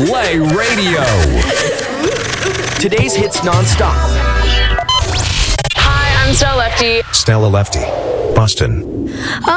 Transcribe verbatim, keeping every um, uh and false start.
Play Radio. Today's hits nonstop. Hi, I'm Stella Lefty. Stella Lefty, Boston.